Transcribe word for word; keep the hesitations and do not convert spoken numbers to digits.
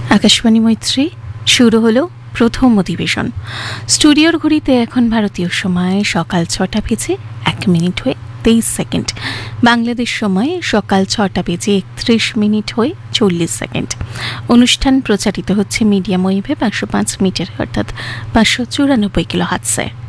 আকাশবাণী মৈত্রী শুরু হলো প্রথম অধিবেশন। স্টুডিওর ঘড়িতে এখন ভারতীয় সময় সকাল ছটা বেজে এক মিনিট হয়ে তেইশ সেকেন্ড, বাংলাদেশ সময় সকাল ছটা বেজে একত্রিশ মিনিট হয়ে চল্লিশ সেকেন্ড। অনুষ্ঠান প্রচারিত হচ্ছে মিডিয়াম ওয়েভে পাঁচশো পাঁচ মিটার অর্থাৎ পাঁচশো চুরানব্বই কিলো হার্টজে।